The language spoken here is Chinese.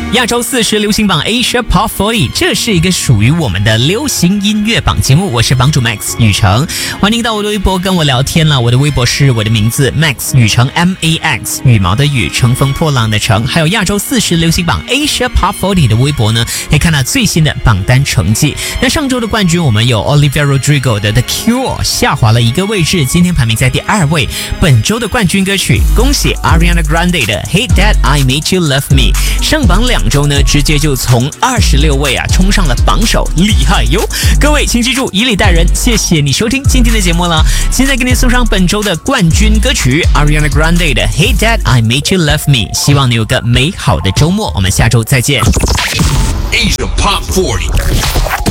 亚洲40流行榜 Asia Pop 40，这是一个属于我们的流行音乐榜节目。我是榜主 Max 雨成，欢迎到我的微博跟我聊天了。我的微博是我的名字 Max 雨成 MAX， 羽毛的羽，乘风破浪的乘。还有亚洲40流行榜 Asia Pop 40的微博呢，可以看到最新的榜单成绩。那上周的冠军我们有 Olivia Rodrigo 的 The Cure 下滑了1个位置，今天排名在第2位。本周的冠军歌曲，恭喜 Ariana Grande 的 Hate That I Made You Love Me， 上榜2周呢，直接就从26位冲上了榜首，厉害哟！各位请记住，以礼待人，谢谢你收听今天的节目了。现在给你送上本周的冠军歌曲 Ariana Grande 的 Hate That I Made You Love Me， 希望你有个美好的周末，我们下周再见。 Asia Pop 40